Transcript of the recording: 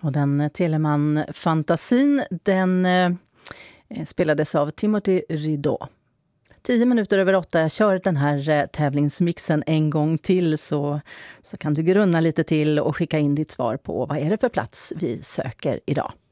Och den Telemann-fantasin, den spelades av Timothy Rideau. 8:10. Jag kör den här tävlingsmixen en gång till så kan du grunna lite till och skicka in ditt svar på vad är det för plats vi söker idag.